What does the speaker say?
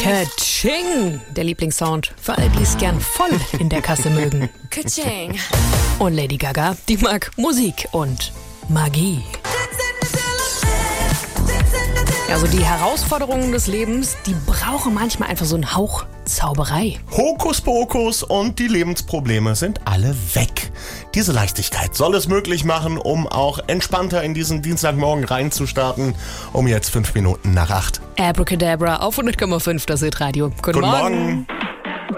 Ka-ching! Der Lieblingssound für all die es gern voll in der Kasse mögen. Ka-ching! Und Lady Gaga, die mag Musik und Magie. Also die Herausforderungen des Lebens, die brauchen manchmal einfach so einen Hauch Zauberei. Hokuspokus und die Lebensprobleme sind alle weg. Diese Leichtigkeit soll es möglich machen, um auch entspannter in diesen Dienstagmorgen reinzustarten. Um jetzt 5 Minuten nach 8. Abracadabra auf 100,5 das Hitradio. Guten Guten Morgen.